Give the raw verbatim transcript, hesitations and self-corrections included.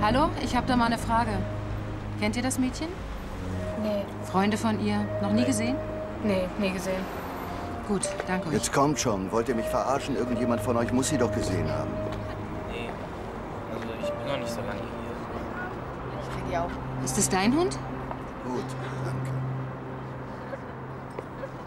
Hallo, ich habe da mal eine Frage. Kennt ihr das Mädchen? Nee. Freunde von ihr? Noch nie gesehen? Nee, nie gesehen. Gut, danke euch. Jetzt kommt schon. Wollt ihr mich verarschen? Irgendjemand von euch muss sie doch gesehen haben. Nee. Also ich bin noch nicht so lange hier. Ich kenne die auch. Ist es dein Hund? Gut, danke.